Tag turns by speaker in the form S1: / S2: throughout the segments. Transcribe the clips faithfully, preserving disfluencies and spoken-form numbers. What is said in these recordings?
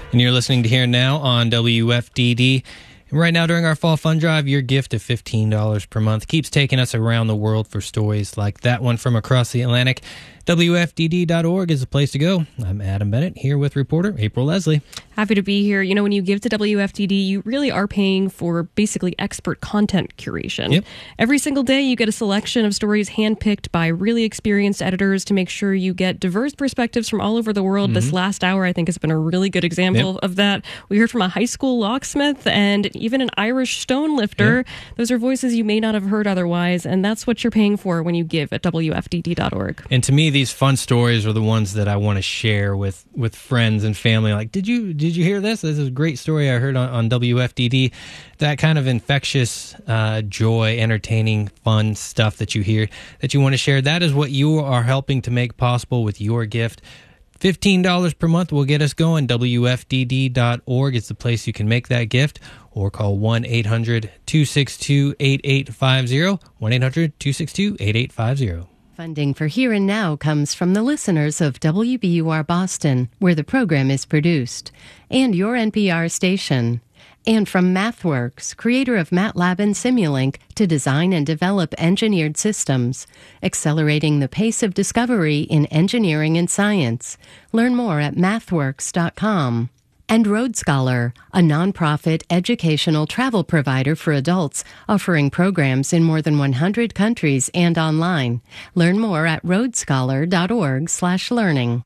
S1: And you're listening to Here and Now on W F D D. And right now, during our Fall Fund Drive, your gift of fifteen dollars per month keeps taking us around the world for stories like that one from across the Atlantic. W F D D dot org is the place to go. I'm Adam Bennett, here with reporter April Leslie.
S2: Happy to be here. You know, when you give to W F D D, you really are paying for basically expert content curation.
S1: Yep.
S2: Every single day, you get a selection of stories handpicked by really experienced editors to make sure you get diverse perspectives from all over the world. Mm-hmm. This last hour, I think, has been a really good example yep. of that. We heard from a high school locksmith and even an Irish stone lifter. Yep. Those are voices you may not have heard otherwise, and that's what you're paying for when you give at W F D D dot org.
S1: And to me, these fun stories are the ones that I want to share with, with friends and family. Like, did you did you hear this? This is a great story I heard on, on W F D D. That kind of infectious uh, joy, entertaining, fun stuff that you hear, that you want to share. That is what you are helping to make possible with your gift. fifteen dollars per month will get us going. W F D D dot org is the place you can make that gift, or call one eight hundred two six two eight eight five zero, one eight hundred two six two eight eight five zero.
S3: Funding for Here and Now comes from the listeners of W B U R Boston, where the program is produced, and your N P R station. And from MathWorks, creator of MATLAB and Simulink, to design and develop engineered systems, accelerating the pace of discovery in engineering and science. Learn more at mathworks dot com. And Road Scholar, a nonprofit educational travel provider for adults, offering programs in more than one hundred countries and online. Learn more at road scholar dot org slash learning.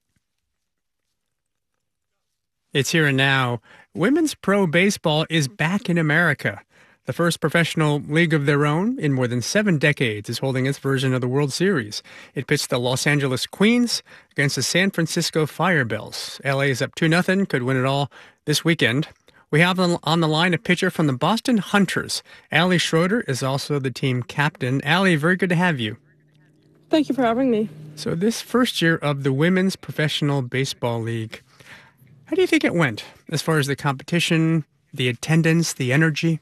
S4: It's Here and Now. Women's pro baseball is back in America. The first professional league of their own in more than seven decades is holding its version of the World Series. It pits the Los Angeles Queens against the San Francisco Firebells. L A is up two nothing, could win it all this weekend. We have on the line a pitcher from the Boston Hunters. Allie Schroeder is also the team captain. Allie, very good to have you.
S5: Thank you for having me.
S4: So this first year of the Women's Professional Baseball League, how do you think it went as far as the competition, the attendance, the energy?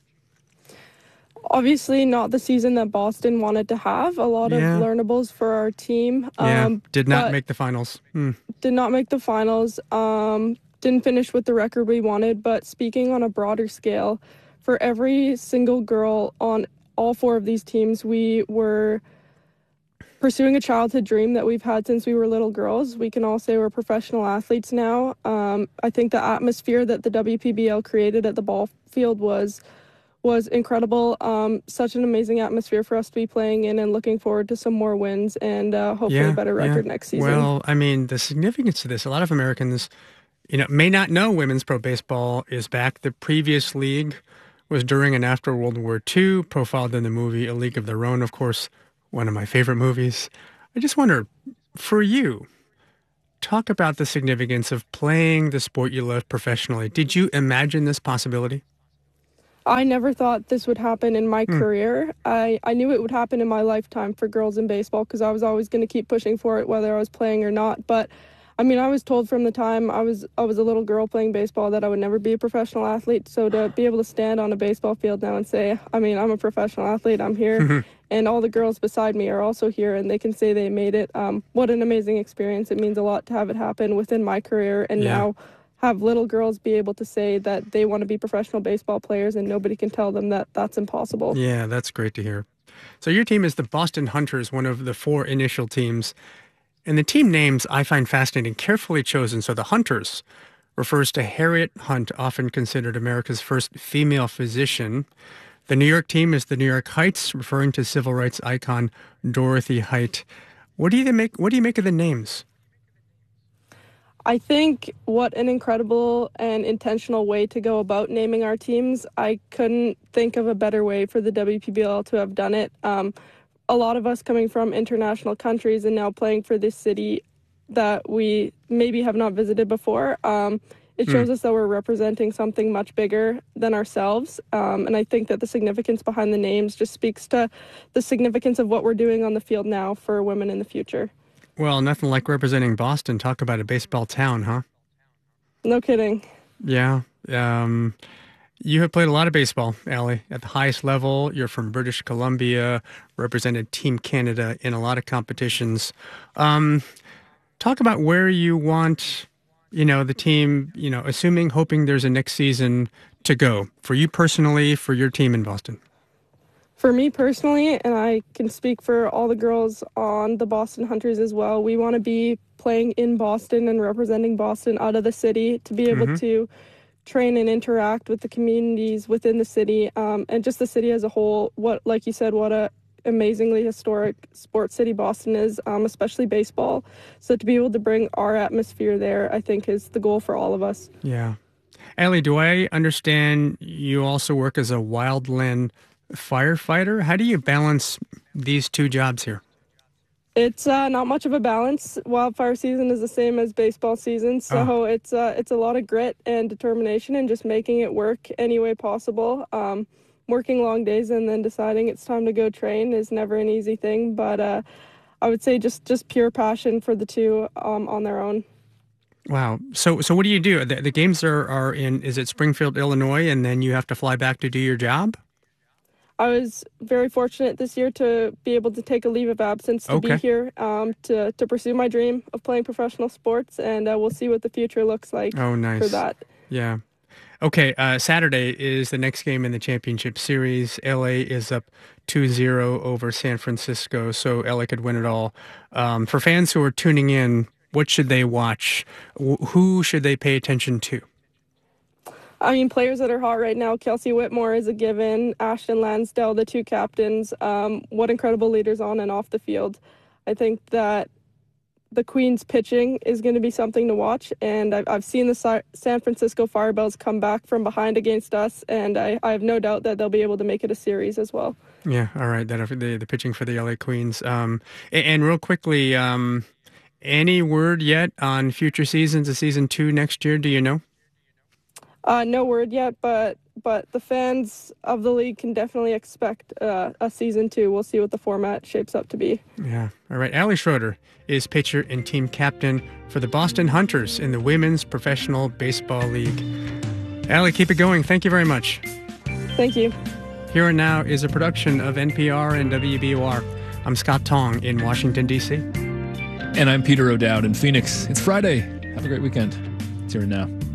S5: Obviously not the season that Boston wanted to have. A lot
S4: yeah.
S5: of learnables for our team.
S4: Yeah,
S5: um,
S4: did not make the finals. Hmm.
S5: Did not make the finals. Um, didn't finish with the record we wanted. But speaking on a broader scale, for every single girl on all four of these teams, we were pursuing a childhood dream that we've had since we were little girls. We can all say we're professional athletes now. Um, I think the atmosphere that the W P B L created at the ball field was was incredible. Um, such an amazing atmosphere for us to be playing in, and looking forward to some more wins and uh, hopefully
S4: yeah,
S5: a better record
S4: yeah.
S5: next season.
S4: Well, I mean, the significance of this, a lot of Americans, you know, may not know women's pro baseball is back. The previous league was during and after World War Two, profiled in the movie A League of Their Own, of course, one of my favorite movies. I just wonder, for you, talk about the significance of playing the sport you love professionally. Did you imagine this possibility?
S5: I never thought this would happen in my
S4: Hmm.
S5: career. I, I knew it would happen in my lifetime for girls in baseball, because I was always going to keep pushing for it, whether I was playing or not. But I mean, I was told from the time I was I was a little girl playing baseball that I would never be a professional athlete. So to be able to stand on a baseball field now and say, I mean, I'm a professional athlete, I'm here, and all the girls beside me are also here, and they can say they made it. Um, what an amazing experience. It means a lot to have it happen within my career, and
S4: Yeah.
S5: now have little girls be able to say that they want to be professional baseball players, and nobody can tell them that that's impossible.
S4: Yeah, that's great to hear. So your team is the Boston Hunters, one of the four initial teams. And the team names I find fascinating, carefully chosen. So the Hunters refers to Harriet Hunt, often considered America's first female physician. The New York team is the New York Heights, referring to civil rights icon Dorothy Height. What do you make, what do you make of the names?
S5: I think what an incredible and intentional way to go about naming our teams. I couldn't think of a better way for the W P B L to have done it. Um, a lot of us coming from international countries and now playing for this city that we maybe have not visited before. Um, it shows mm. us that we're representing something much bigger than ourselves. Um, and I think that the significance behind the names just speaks to the significance of what we're doing on the field now for women in the future.
S4: Well, nothing like representing Boston. Talk about a baseball town, huh?
S5: No kidding.
S4: Yeah. Um, you have played a lot of baseball, Allie, at the highest level. You're from British Columbia, represented Team Canada in a lot of competitions. Um, talk about where you want you know, the team, you know, assuming, hoping there's a next season to go for you personally, for your team in Boston?
S5: For me personally, and I can speak for all the girls on the Boston Hunters as well, we want to be playing in Boston and representing Boston out of the city to be able mm-hmm. to train and interact with the communities within the city, um, and just the city as a whole. What, like you said, what a amazingly historic sports city Boston is, um, especially baseball. So to be able to bring our atmosphere there, I think, is the goal for all of us.
S4: Yeah. Ellie, do I understand you also work as a wildland firefighter? How do you balance these two jobs here?
S5: It's uh, not much of a balance. Wildfire season is the same as baseball season, so oh. it's uh, it's a lot of grit and determination and just making it work any way possible. Um, working long days and then deciding it's time to go train is never an easy thing, but uh, I would say just, just pure passion for the two um, on their own.
S4: Wow. So so what do you do? The, the games are, are in, is it Springfield, Illinois, and then you have to fly back to do your job?
S5: I was very fortunate this year to be able to take a leave of absence to
S4: okay.
S5: be here um, to, to pursue my dream of playing professional sports, and uh, we'll see what the future looks like
S4: oh, nice.
S5: for that.
S4: Yeah. Okay, uh, Saturday is the next game in the championship series. L A is up two zero over San Francisco, so L A could win it all. Um, for fans who are tuning in, what should they watch? W- who should they pay attention to?
S5: I mean, players that are hot right now, Kelsey Whitmore is a given, Ashton Lansdale, the two captains. Um, what incredible leaders on and off the field. I think that the Queens pitching is going to be something to watch, and I've, I've seen the Sa- San Francisco Firebells come back from behind against us, and I, I have no doubt that they'll be able to make it a series as well.
S4: Yeah, all right, that the, the pitching for the L A Queens. Um, and, and real quickly, um, any word yet on future seasons, a season two next year, do you know?
S5: Uh, no word yet, but but the fans of the league can definitely expect uh, a season two. We'll see what the format shapes up to be.
S4: Yeah. All right. Allie Schroeder is pitcher and team captain for the Boston Hunters in the Women's Professional Baseball League. Allie, keep it going. Thank you very much.
S5: Thank you.
S4: Here and Now is a production of N P R and W B U R. I'm Scott Tong in Washington, D C.
S6: And I'm Peter O'Dowd in Phoenix. It's Friday. Have a great weekend. It's Here and Now.